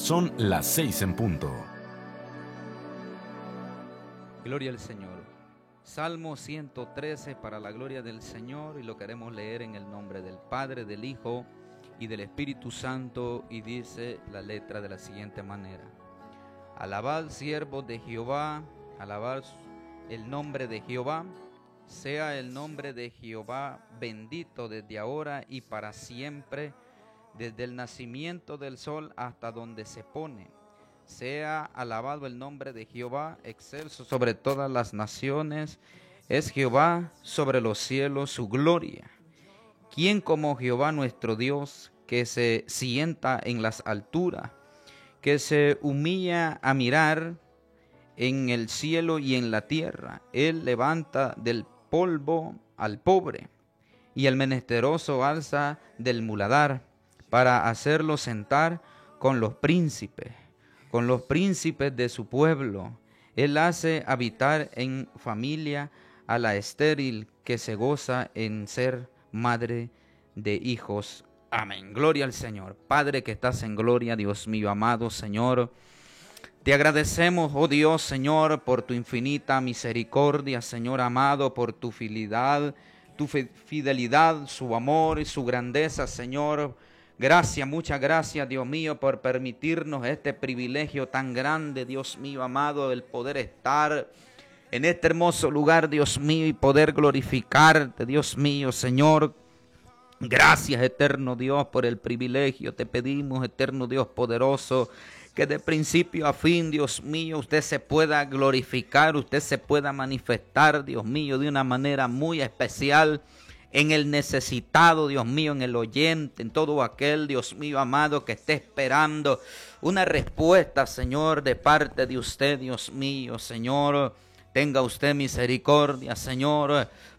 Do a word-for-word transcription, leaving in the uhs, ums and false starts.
Son las seis en punto. Gloria al Señor. Salmo ciento trece para la gloria del Señor, y lo queremos leer en el nombre del Padre, del Hijo y del Espíritu Santo, y dice la letra de la siguiente manera: Alabad, siervos de Jehová, alabad el nombre de Jehová, sea el nombre de Jehová bendito desde ahora y para siempre, desde el nacimiento del sol hasta donde se pone. Sea alabado el nombre de Jehová, excelso sobre todas las naciones, es Jehová sobre los cielos su gloria. ¿Quién como Jehová nuestro Dios, que se sienta en las alturas, que se humilla a mirar en el cielo y en la tierra? Él levanta del polvo al pobre, y el menesteroso alza del muladar, para hacerlo sentar con los príncipes, con los príncipes de su pueblo. Él hace habitar en familia a la estéril, que se goza en ser madre de hijos. Amén. Gloria al Señor. Padre que estás en gloria, Dios mío amado Señor, te agradecemos, oh Dios, Señor, por tu infinita misericordia, Señor amado, por tu fidelidad, tu fidelidad, su amor y su grandeza, Señor. Gracias, muchas gracias, Dios mío, por permitirnos este privilegio tan grande, Dios mío amado, el poder estar en este hermoso lugar, Dios mío, y poder glorificarte, Dios mío, Señor. Gracias, eterno Dios, por el privilegio. Te pedimos, eterno Dios poderoso, que de principio a fin, Dios mío, usted se pueda glorificar, usted se pueda manifestar, Dios mío, de una manera muy especial en el necesitado, Dios mío, en el oyente, en todo aquel, Dios mío amado, que esté esperando una respuesta, Señor, de parte de usted, Dios mío. Señor, tenga usted misericordia, Señor,